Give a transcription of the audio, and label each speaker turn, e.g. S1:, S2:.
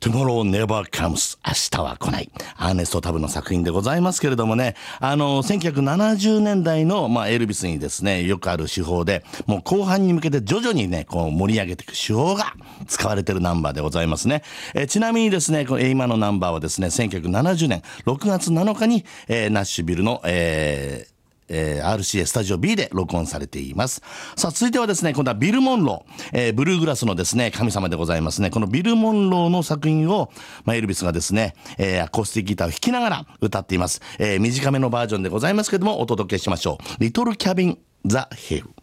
S1: Tomorrow Never Comes 明日は来ない、アーネスト・タブの作品でございますけれどもね、1970年代の、エルビスにですねよくある手法で、もう後半に向けて徐々にねこう盛り上げていく手法が使われているナンバーでございますね。ちなみにですねこの今のナンバーはですね1970年6月7日に、ナッシュビルの、RCA スタジオ B で録音されています。さあ続いてはですね今度はビル・モンロー、ブルーグラスのですね神様でございますね。このビル・モンローの作品を、エルビスがですね、アコースティックギターを弾きながら歌っています。短めのバージョンでございますけどもお届けしましょう。リトル・キャビン・ザ・ヒル。